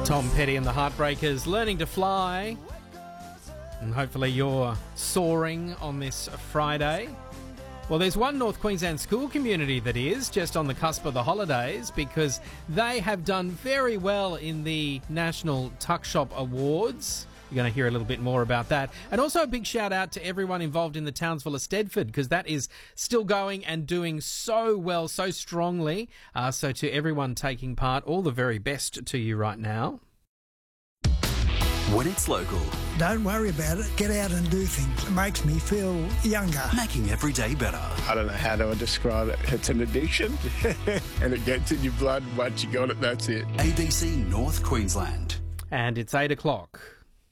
Tom Petty and the Heartbreakers, Learning to Fly. And hopefully you're soaring on this Friday. Well, there's one North Queensland school community that is just on the cusp of the holidays because they have done very well in the National Tuck Shop Awards. You're going to hear a little bit more about that. And also a big shout out to everyone involved in the Townsville of Stedford because that is still going and doing so well, so strongly. So to everyone taking part, all the very best to you right now. When it's local. Don't worry about it. Get out and do things. It makes me feel younger. Making every day better. I don't know how to describe it. It's an addiction and it gets in your blood. Once you got it, that's it. ABC North Queensland. And it's 8 o'clock.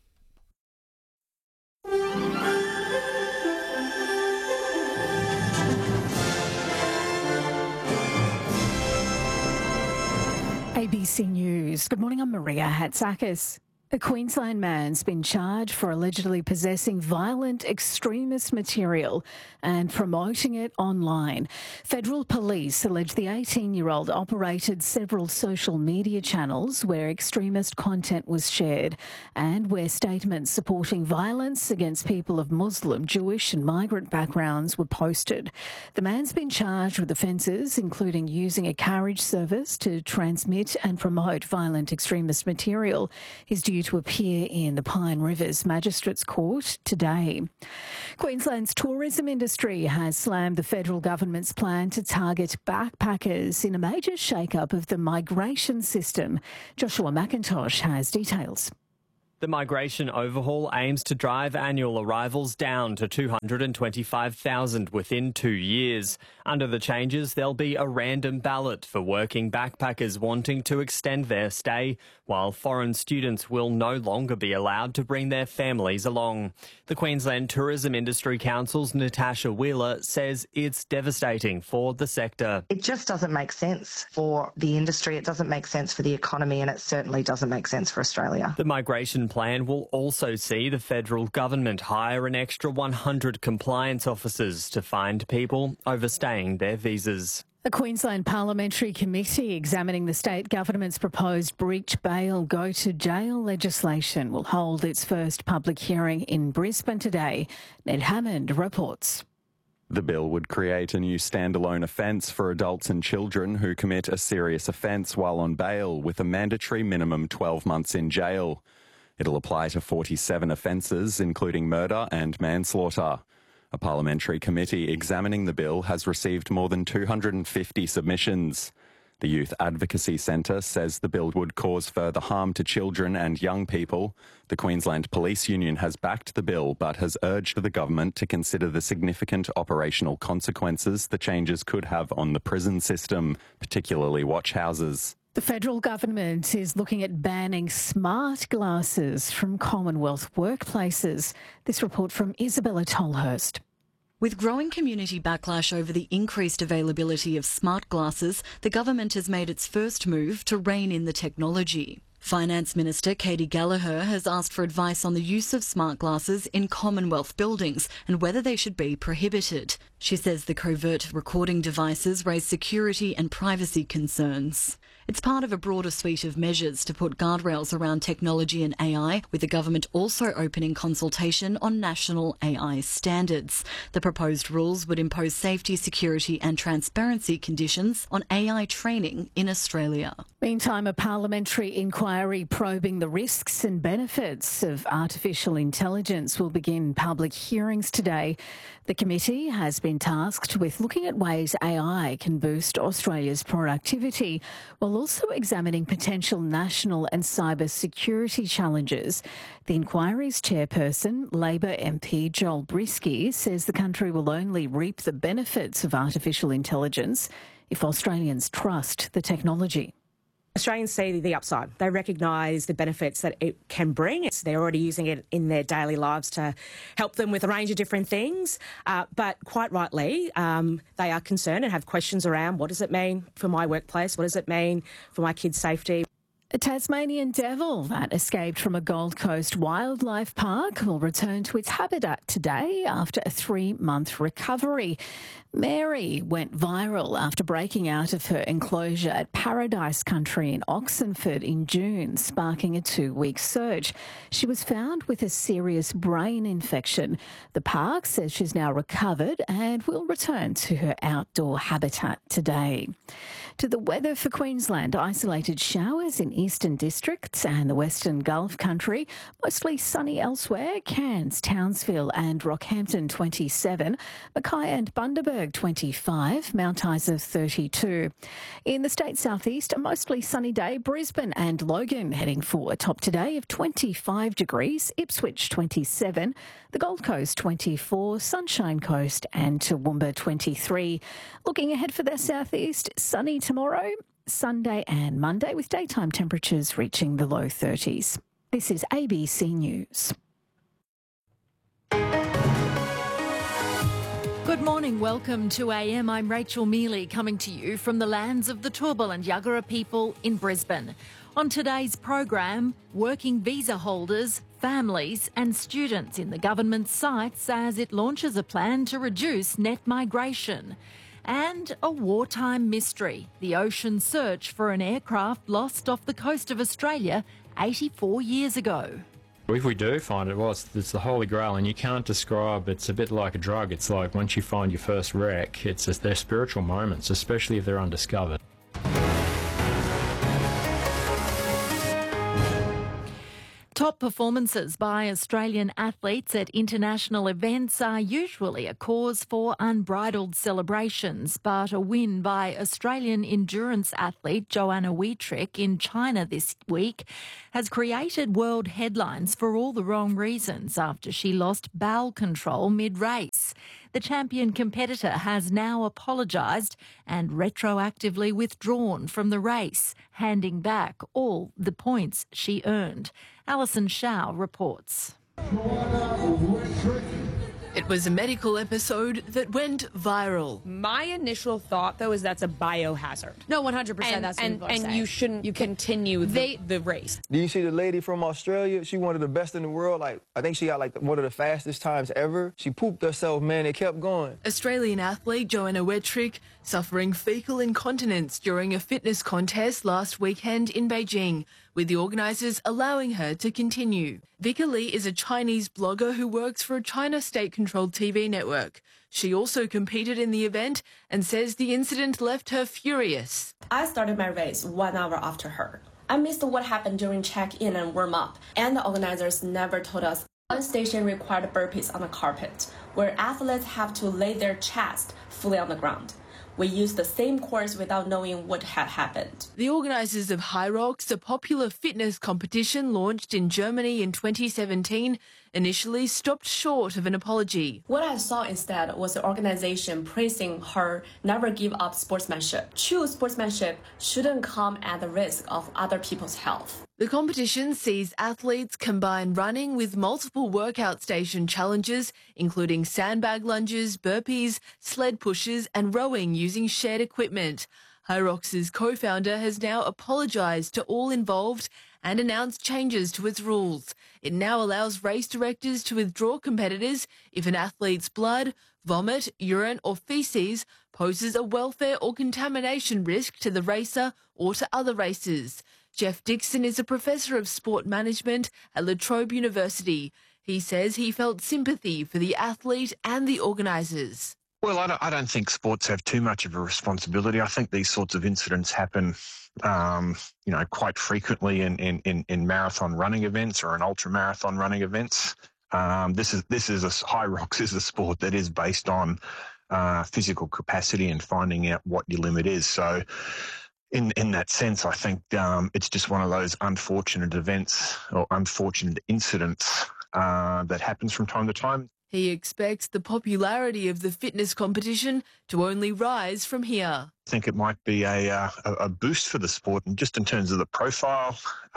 ABC News. Good morning, I'm Maria Hatzakis. A Queensland man's been charged for allegedly possessing violent extremist material and promoting it online. Federal police allege the 18-year-old operated several social media channels where extremist content was shared and where statements supporting violence against people of Muslim, Jewish and migrant backgrounds were posted. The man's been charged with offences including using a carriage service to transmit and promote violent extremist material. He's due to appear in the Pine Rivers Magistrates Court today. Queensland's tourism industry has slammed the federal government's plan to target backpackers in a major shake-up of the migration system. Joshua McIntosh has details. The migration overhaul aims to drive annual arrivals down to 225,000 within 2 years. Under the changes, there'll be a random ballot for working backpackers wanting to extend their stay, while foreign students will no longer be allowed to bring their families along. The Queensland Tourism Industry Council's Natasha Wheeler says it's devastating for the sector. It just doesn't make sense for the industry, it doesn't make sense for the economy, and it certainly doesn't make sense for Australia. The migration plan will also see the federal government hire an extra 100 compliance officers to find people overstaying their visas. A Queensland parliamentary committee examining the state government's proposed breach bail go to jail legislation will hold its first public hearing in Brisbane today. Ned Hammond reports. The bill would create a new standalone offence for adults and children who commit a serious offence while on bail with a mandatory minimum 12 months in jail. It'll apply to 47 offences, including murder and manslaughter. A parliamentary committee examining the bill has received more than 250 submissions. The Youth Advocacy Centre says the bill would cause further harm to children and young people. The Queensland Police Union has backed the bill but has urged the government to consider the significant operational consequences the changes could have on the prison system, particularly watch houses. The federal government is looking at banning smart glasses from Commonwealth workplaces. This report from Isabella Tolhurst. With growing community backlash over the increased availability of smart glasses, the government has made its first move to rein in the technology. Finance Minister Katie Gallagher has asked for advice on the use of smart glasses in Commonwealth buildings and whether they should be prohibited. She says the covert recording devices raise security and privacy concerns. It's part of a broader suite of measures to put guardrails around technology and AI, with the government also opening consultation on national AI standards. The proposed rules would impose safety, security and transparency conditions on AI training in Australia. Meantime, a parliamentary inquiry probing the risks and benefits of artificial intelligence will begin public hearings today. The committee has been tasked with looking at ways AI can boost Australia's productivity, while also examining potential national and cyber security challenges. The inquiry's chairperson, Labor MP Joel Brisky, says the country will only reap the benefits of artificial intelligence if Australians trust the technology. Australians see the upside. They recognise the benefits that it can bring. They're already using it in their daily lives to help them with a range of different things. But quite rightly, they are concerned and have questions around what does it mean for my workplace? What does it mean for my kids' safety? A Tasmanian devil that escaped from a Gold Coast wildlife park will return to its habitat today after a 3-month recovery. Mary went viral after breaking out of her enclosure at Paradise Country in Oxenford in June, sparking a 2-week search. She was found with a serious brain infection. The park says she's now recovered and will return to her outdoor habitat today. To the weather for Queensland, isolated showers in eastern districts and the Western Gulf Country. Mostly sunny elsewhere. Cairns, Townsville and Rockhampton 27. Mackay and Bundaberg 25. Mount Isa 32. In the state southeast, a mostly sunny day. Brisbane and Logan heading for a top today of 25 degrees. Ipswich 27. The Gold Coast 24. Sunshine Coast and Toowoomba 23. Looking ahead for the southeast, sunny tomorrow, Sunday and Monday with daytime temperatures reaching the low 30s. This is ABC News. Good morning, welcome to AM. I'm Rachel Mealy coming to you from the lands of the Turrbal and Yuggera people in Brisbane. On today's program, working visa holders, families and students in the government's sights as it launches a plan to reduce net migration. And a wartime mystery, the ocean search for an aircraft lost off the coast of Australia 84 years ago. If we do find it, well, it's the Holy Grail, and you can't describe. It's a bit like a drug. It's like once you find your first wreck, they're spiritual moments, especially if they're undiscovered. Top performances by Australian athletes at international events are usually a cause for unbridled celebrations, but a win by Australian endurance athlete Joanna Wietrich in China this week has created world headlines for all the wrong reasons after she lost bowel control mid-race. The champion competitor has now apologised and retroactively withdrawn from the race, handing back all the points she earned. Alison Shao reports. It was a medical episode that went viral. My initial thought, though, is that's a biohazard. No, 100%. That's and you shouldn't continue the race. Do you see the lady from Australia? She one of the best in the world. I think she got one of the fastest times ever. She pooped herself, man. It kept going. Australian athlete Joanna Wietrich suffering fecal incontinence during a fitness contest last weekend in Beijing, with the organisers allowing her to continue. Vika Lee is a Chinese blogger who works for a China state-controlled TV network. She also competed in the event and says the incident left her furious. I started my race 1 hour after her. I missed what happened during check-in and warm-up, and the organisers never told us. One station required burpees on the carpet, where athletes have to lay their chest fully on the ground. We used the same course without knowing what had happened. The organisers of Hyrox, a popular fitness competition launched in Germany in 2017, initially stopped short of an apology. What I saw instead was the organisation praising her never give up sportsmanship. True sportsmanship shouldn't come at the risk of other people's health. The competition sees athletes combine running with multiple workout station challenges, including sandbag lunges, burpees, sled pushes and rowing using shared equipment. Hyrox's co-founder has now apologised to all involved and announced changes to its rules. It now allows race directors to withdraw competitors if an athlete's blood, vomit, urine or faeces poses a welfare or contamination risk to the racer or to other racers. Jeff Dixon is a professor of sport management at La Trobe University. He says he felt sympathy for the athlete and the organisers. Well, I don't think sports have too much of a responsibility. I think these sorts of incidents happen, quite frequently in marathon running events or in ultra marathon running events. Hyrox is a sport that is based on physical capacity and finding out what your limit is. So, in that sense, I think it's just one of those unfortunate events or unfortunate incidents that happens from time to time. He expects the popularity of the fitness competition to only rise from here. I think it might be a boost for the sport, and just in terms of the profile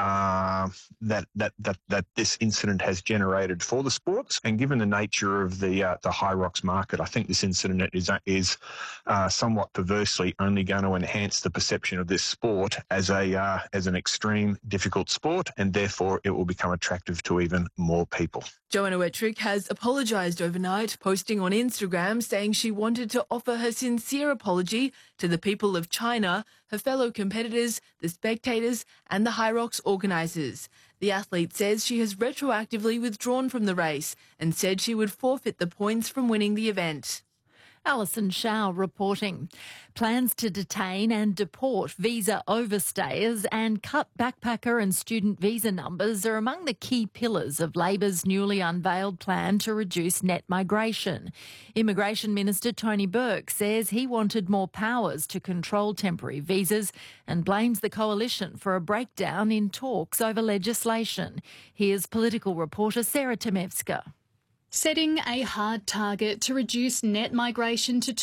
that this incident has generated for the sports, and given the nature of the High Rocks market, I think this incident is somewhat perversely only going to enhance the perception of this sport as an extreme, difficult sport, and therefore it will become attractive to even more people. Joanna Wettrick has apologised overnight, posting on Instagram saying she wanted to offer her sincere apology to the people of China, her fellow competitors, the spectators and the High Rocks organisers. The athlete says she has retroactively withdrawn from the race and said she would forfeit the points from winning the event. Alison Shaw reporting. Plans to detain and deport visa overstayers and cut backpacker and student visa numbers are among the key pillars of Labor's newly unveiled plan to reduce net migration. Immigration Minister Tony Burke says he wanted more powers to control temporary visas and blames the coalition for a breakdown in talks over legislation. Here's political reporter Sarah Temevska. Setting a hard target to reduce net migration to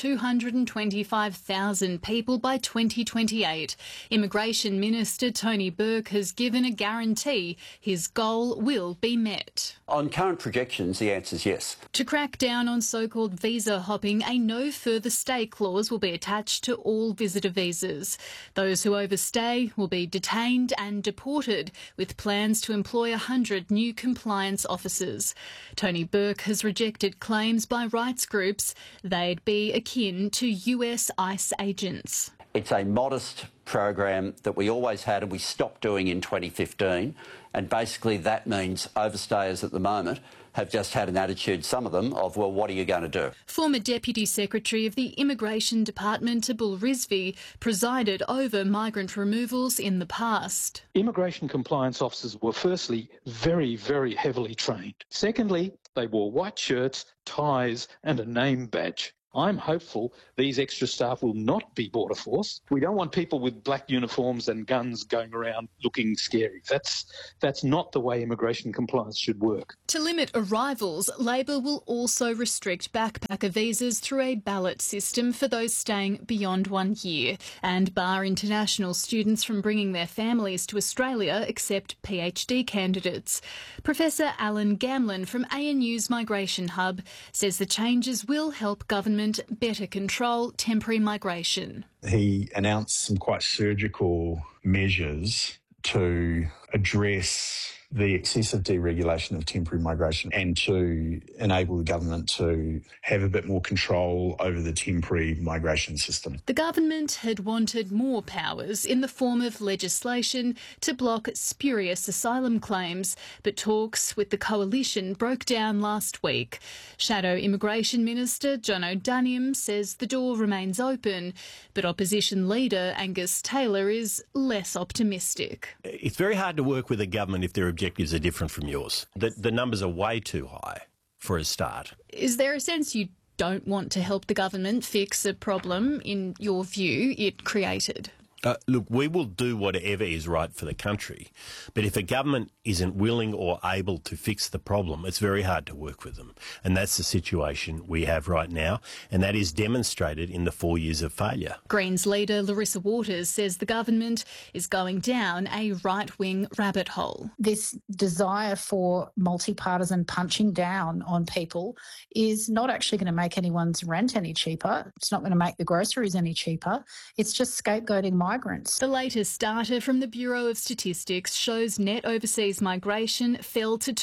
225,000 people by 2028. Immigration Minister Tony Burke has given a guarantee his goal will be met. On current projections, the answer is yes. To crack down on so-called visa hopping, a no further stay clause will be attached to all visitor visas. Those who overstay will be detained and deported, with plans to employ 100 new compliance officers. Tony Burke has rejected claims by rights groups they'd be akin to US ICE agents. It's a modest program that we always had and we stopped doing in 2015, and basically that means overstayers at the moment have just had an attitude, some of them, of, well, what are you going to do? Former Deputy Secretary of the Immigration Department, Abul Rizvi, presided over migrant removals in the past. Immigration compliance officers were firstly very, very heavily trained. Secondly, they wore white shirts, ties and a name badge. I'm hopeful these extra staff will not be border force. We don't want people with black uniforms and guns going around looking scary. That's not the way immigration compliance should work. To limit arrivals, Labor will also restrict backpacker visas through a ballot system for those staying beyond 1 year, and bar international students from bringing their families to Australia except PhD candidates. Professor Alan Gamlin from ANU's Migration Hub says the changes will help government better control temporary migration. He announced some quite surgical measures to address the excessive deregulation of temporary migration and to enable the government to have a bit more control over the temporary migration system. The government had wanted more powers in the form of legislation to block spurious asylum claims, but talks with the coalition broke down last week. Shadow Immigration Minister John O'Daniam says the door remains open, but opposition leader Angus Taylor is less optimistic. It's very hard to work with a government if their objectives are different from yours. The numbers are way too high for a start. Is there a sense you don't want to help the government fix a problem, in your view, it created? Look, we will do whatever is right for the country, but if a government isn't willing or able to fix the problem, it's very hard to work with them. And that's the situation we have right now, and that is demonstrated in the 4 years of failure. Greens leader Larissa Waters says the government is going down a right-wing rabbit hole. This desire for multi-partisan punching down on people is not actually going to make anyone's rent any cheaper. It's not going to make the groceries any cheaper. It's just scapegoating migrants. The latest data from the Bureau of Statistics shows net overseas migration fell to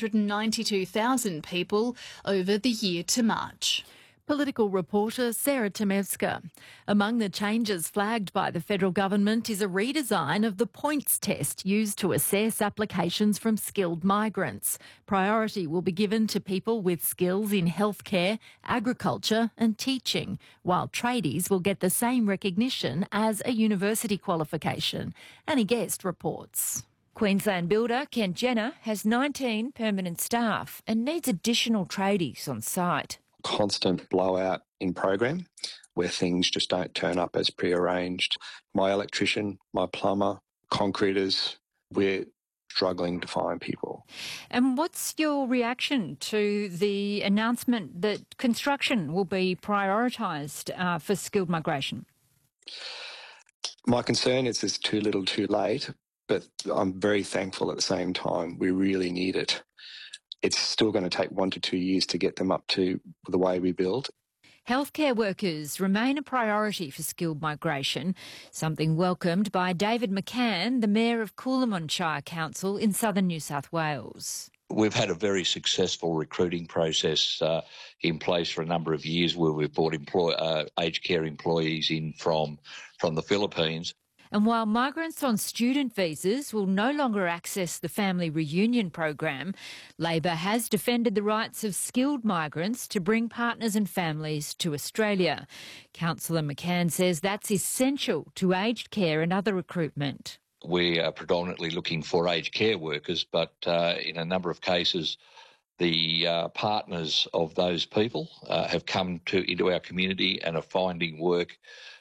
292,000 people over the year to March. Political reporter Sarah Temevska. Among the changes flagged by the federal government is a redesign of the points test used to assess applications from skilled migrants. Priority will be given to people with skills in healthcare, agriculture and teaching, while tradies will get the same recognition as a university qualification. Annie Guest reports. Queensland builder Ken Jenner has 19 permanent staff and needs additional tradies on site. Constant blowout in program where things just don't turn up as prearranged. My electrician, my plumber, concreters, we're struggling to find people. And what's your reaction to the announcement that construction will be prioritised for skilled migration? My concern is it's too little too late, but I'm very thankful at the same time. We really need it. It's still going to take 1 to 2 years to get them up to the way we build. Healthcare workers remain a priority for skilled migration, something welcomed by David McCann, the Mayor of Coolamon Shire Council in southern New South Wales. We've had a very successful recruiting process in place for a number of years where we've brought aged care employees in from the Philippines. And while migrants on student visas will no longer access the family reunion program, Labor has defended the rights of skilled migrants to bring partners and families to Australia. Councillor McCann says that's essential to aged care and other recruitment. We are predominantly looking for aged care workers, but in a number of cases, the partners of those people have come into our community and are finding work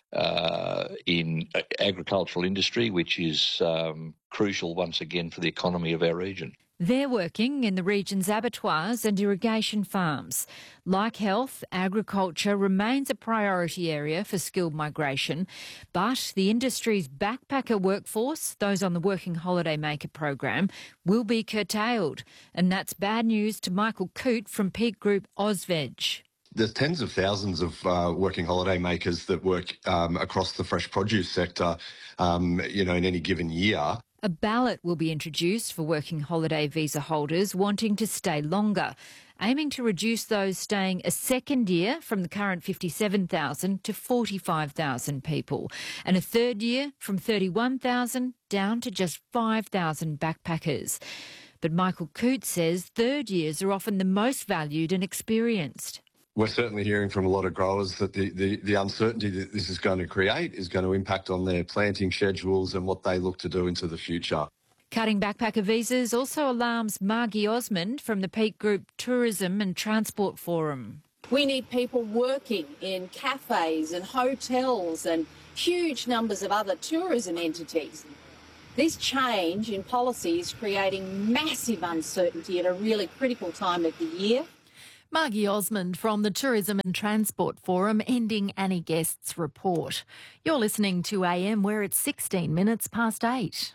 in agricultural industry, which is crucial once again for the economy of our region. They're working in the region's abattoirs and irrigation farms. Like health, agriculture remains a priority area for skilled migration, but the industry's backpacker workforce, those on the Working Holiday Maker program, will be curtailed. And that's bad news to Michael Coote from Peak Group Ozveg. There's tens of thousands of working holiday makers that work across the fresh produce sector, in any given year. A ballot will be introduced for working holiday visa holders wanting to stay longer, aiming to reduce those staying a second year from the current 57,000 to 45,000 people, and a third year from 31,000 down to just 5,000 backpackers. But Michael Coote says third years are often the most valued and experienced. We're certainly hearing from a lot of growers that the uncertainty that this is going to create is going to impact on their planting schedules and what they look to do into the future. Cutting backpacker visas also alarms Margie Osmond from the Peak Group Tourism and Transport Forum. We need people working in cafes and hotels and huge numbers of other tourism entities. This change in policy is creating massive uncertainty at a really critical time of the year. Margie Osmond from the Tourism and Transport Forum, ending Annie Guest's report. You're listening to AM, where it's 16 minutes past 8.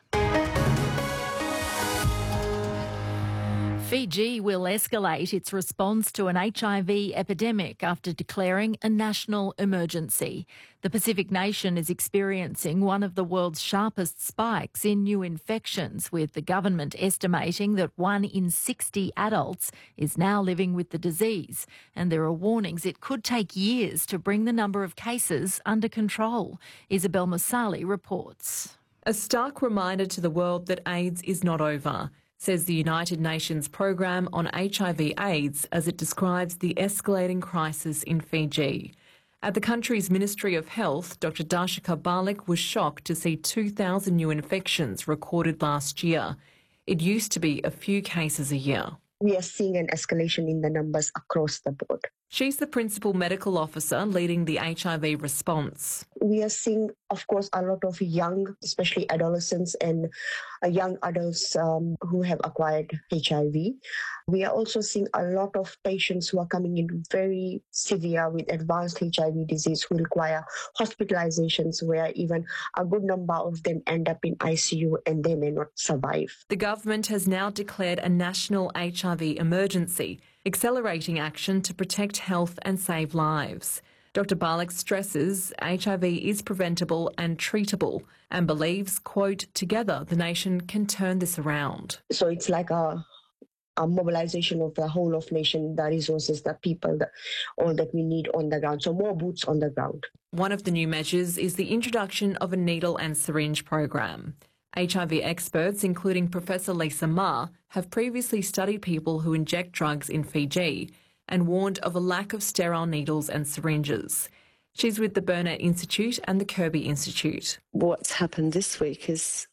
Fiji will escalate its response to an HIV epidemic after declaring a national emergency. The Pacific nation is experiencing one of the world's sharpest spikes in new infections, with the government estimating that 1 in 60 adults is now living with the disease. And there are warnings it could take years to bring the number of cases under control. Isabel Masali reports. A stark reminder to the world that AIDS is not over, says the United Nations Programme on HIV/AIDS as it describes the escalating crisis in Fiji. At the country's Ministry of Health, Dr Darshika Balik was shocked to see 2,000 new infections recorded last year. It used to be a few cases a year. We are seeing an escalation in the numbers across the board. She's the Principal Medical Officer leading the HIV response. We are seeing, of course, a lot of young, especially adolescents and young adults who have acquired HIV. We are also seeing a lot of patients who are coming in very severe with advanced HIV disease who require hospitalizations, where even a good number of them end up in ICU and they may not survive. The government has now declared a national HIV emergency, accelerating action to protect health and save lives. Dr Balik stresses HIV is preventable and treatable and believes, quote, together the nation can turn this around. So it's like a mobilization of the whole of nation, the resources, the people, all that we need on the ground. So more boots on the ground. One of the new measures is the introduction of a needle and syringe program. HIV experts, including Professor Lisa Ma, have previously studied people who inject drugs in Fiji and warned of a lack of sterile needles and syringes. She's with the Burnett Institute and the Kirby Institute. What's happened this week is,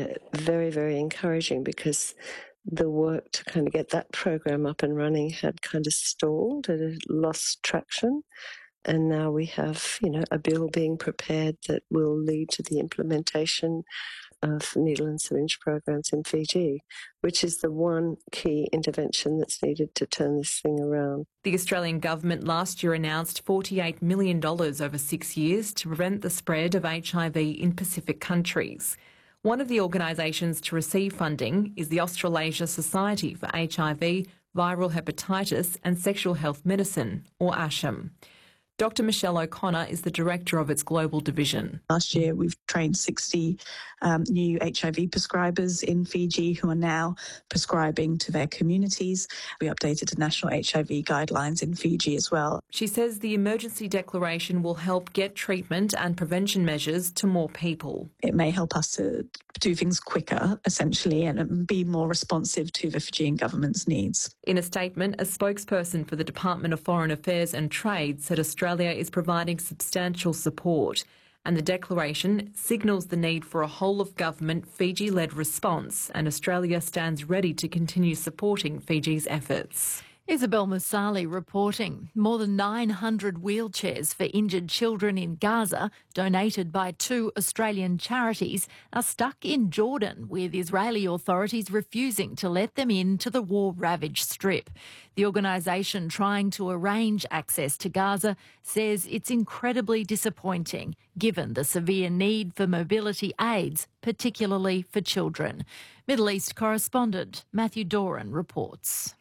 very, very encouraging, because the work to kind of get that program up and running had kind of stalled, it had lost traction. And now we have, a bill being prepared that will lead to the implementation of needle and syringe programs in Fiji, which is the one key intervention that's needed to turn this thing around. The Australian government last year announced $48 million over 6 years to prevent the spread of HIV in Pacific countries. One of the organisations to receive funding is the Australasia Society for HIV, Viral Hepatitis and Sexual Health Medicine, or ASHM. Dr Michelle O'Connor is the director of its global division. Last year, we've trained 60 new HIV prescribers in Fiji who are now prescribing to their communities. We updated the national HIV guidelines in Fiji as well. She says the emergency declaration will help get treatment and prevention measures to more people. It may help us to do things quicker, essentially, and be more responsive to the Fijian government's needs. In a statement, a spokesperson for the Department of Foreign Affairs and Trade said Australia is providing substantial support, and the declaration signals the need for a whole-of-government Fiji-led response, and Australia stands ready to continue supporting Fiji's efforts. Isabel Musali reporting. More than 900 wheelchairs for injured children in Gaza, donated by 2 Australian charities, are stuck in Jordan, with Israeli authorities refusing to let them into the war-ravaged strip. The organisation trying to arrange access to Gaza says it's incredibly disappointing, given the severe need for mobility aids, particularly for children. Middle East correspondent Matthew Doran reports.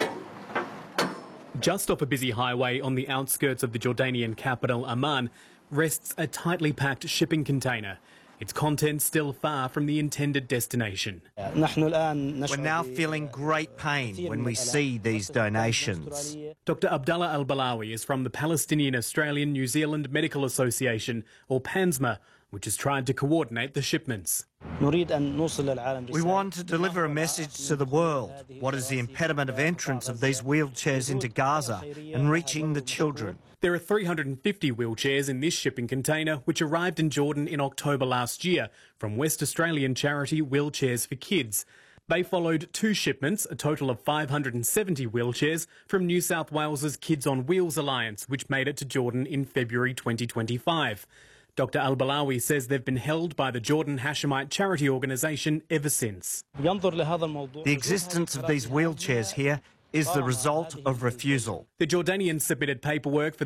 Just off a busy highway on the outskirts of the Jordanian capital, Amman, rests a tightly packed shipping container, its contents still far from the intended destination. We're now feeling great pain when we see these donations. Dr Abdallah Al-Balawi is from the Palestinian Australian New Zealand Medical Association, or PANSMA, which has tried to coordinate the shipments. We want to deliver a message to the world. What is the impediment of entrance of these wheelchairs into Gaza and reaching the children? There are 350 wheelchairs in this shipping container, which arrived in Jordan in October last year from West Australian charity Wheelchairs for Kids. They followed 2 shipments, a total of 570 wheelchairs, from New South Wales's Kids on Wheels Alliance, which made it to Jordan in February 2025. Dr Al-Balawi says they've been held by the Jordan Hashemite charity organisation ever since. The existence of these wheelchairs here is the result of refusal. The Jordanians submitted paperwork for